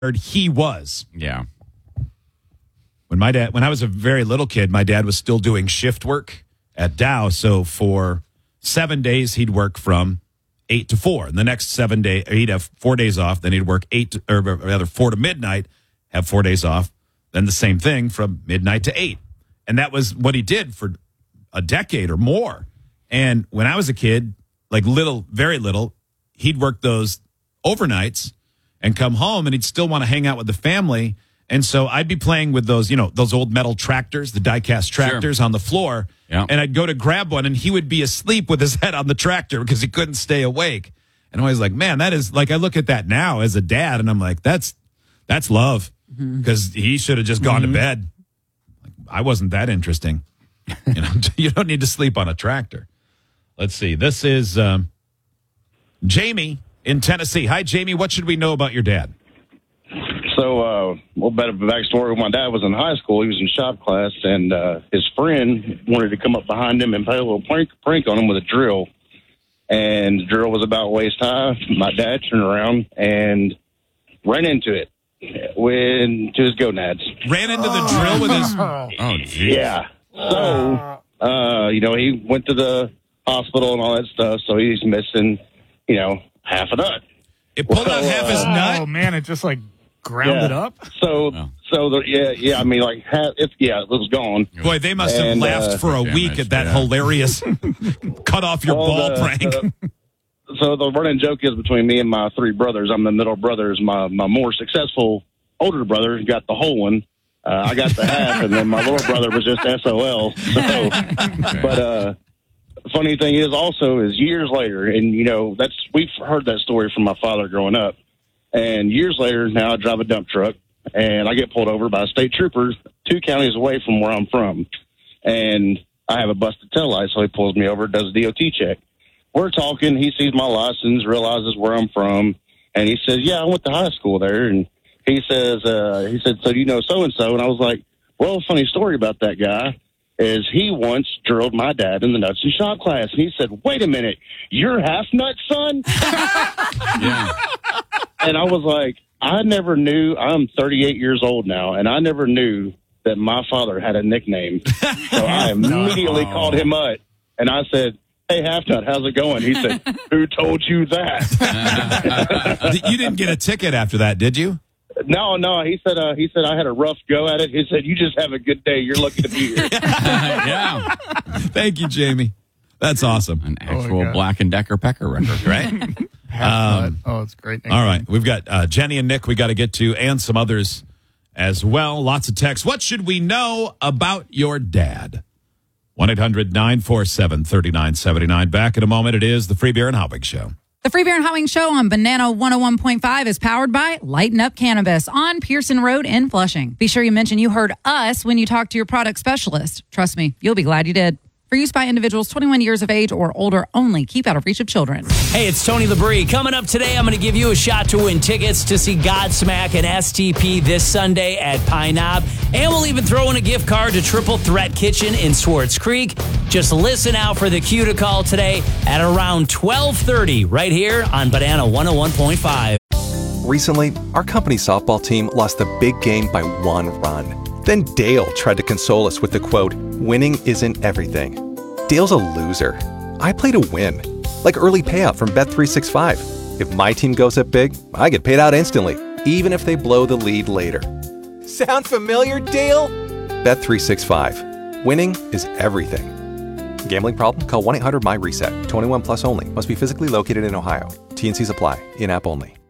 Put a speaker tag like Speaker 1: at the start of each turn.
Speaker 1: he was.
Speaker 2: Yeah.
Speaker 1: When I was a very little kid, my dad was still doing shift work at Dow. So for 7 days, he'd work from 8 to 4. And the next 7 days, he'd have 4 days off. Then he'd work 4 to midnight, have 4 days off. Then the same thing from midnight to 8. And that was what he did for a decade or more. And when I was a kid, like very little, he'd work those overnights and come home, and he'd still want to hang out with the family. And so I'd be playing with those old metal tractors, the die-cast tractors on the floor.
Speaker 2: Yeah.
Speaker 1: And I'd go to grab one, and he would be asleep with his head on the tractor because he couldn't stay awake. And I was like, man, that is like, I look at that now as a dad, and I'm like, that's love, because he should have just gone to bed. Like, I wasn't that interesting. You don't need to sleep on a tractor. Let's see. This is Jamie in Tennessee. Hi, Jamie. What should we know about your dad?
Speaker 3: So, a little bit of a backstory. When my dad was in high school, he was in shop class, and his friend wanted to come up behind him and play a little prank on him with a drill. And the drill was about waist high. My dad turned around and ran into it, went to his gonads.
Speaker 1: Ran into the drill with his...
Speaker 2: Oh, geez.
Speaker 3: Yeah. So, he went to the hospital and all that stuff, so he's missing, half a nut.
Speaker 1: It pulled out half his nut?
Speaker 4: Oh, man, it just, ground it up?
Speaker 3: So, it was gone.
Speaker 1: Boy, they must have laughed for a week at that hilarious cut off your ball prank.
Speaker 3: So the running joke is between me and my three brothers. I'm the middle brother. My more successful older brother got the whole one. I got the half, and then my little brother was just SOL. So, but funny thing is years later, and we've heard that story from my father growing up. And years later, now I drive a dump truck, and I get pulled over by a state trooper 2 counties away from where I'm from. And I have a busted tail light, so he pulls me over, does a DOT check. We're talking. He sees my license, realizes where I'm from, and he says, "Yeah, I went to high school there." And he said, "So you know so-and-so?" And I was like, "Well, funny story about that guy is he once drilled my dad in the nuts in shop class." And he said, "Wait a minute, you're half nut, son?"
Speaker 2: Yeah.
Speaker 3: And I was like, I never knew. I'm 38 years old now, and I never knew that my father had a nickname. So I immediately called him up, and I said, "Hey, half nut, how's it going?" He said, "Who told you that?"
Speaker 1: You didn't get a ticket after that, did you?
Speaker 3: No. He said I had a rough go at it. He said, "You just have a good day. You're lucky to be here."
Speaker 2: Yeah.
Speaker 1: Thank you, Jamie. That's awesome.
Speaker 2: An actual Black & Decker pecker record, right?
Speaker 4: It's great.
Speaker 1: All right. We've got Jenny and Nick we got to get to, and some others as well. Lots of texts. What should we know about your dad? 1-800-947-3979. Back in a moment. It is the Free Beer and Hot Wings Show.
Speaker 5: The Free Beer and Hot Wings Show on Banana 101.5 is powered by Lighten Up Cannabis on Pearson Road in Flushing. Be sure you mention you heard us when you talk to your product specialist. Trust me, you'll be glad you did. For use by individuals 21 years of age or older only. Keep out of reach of children.
Speaker 6: Hey, it's Tony Labrie. Coming up today, I'm going to give you a shot to win tickets to see Godsmack and STP this Sunday at Pine Knob. And we'll even throw in a gift card to Triple Threat Kitchen in Swartz Creek. Just listen out for the cue to call today at around 12:30 right here on Banana 101.5.
Speaker 7: Recently, our company softball team lost the big game by 1 run. Then Dale tried to console us with the quote, "Winning isn't everything." Dale's a loser. I play to win. Like early payout from Bet365. If my team goes up big, I get paid out instantly, even if they blow the lead later. Sound familiar, Dale? Bet365. Winning is everything. Gambling problem? Call 1-800-MY-RESET. 21 plus only. Must be physically located in Ohio. T&Cs apply. In-app only.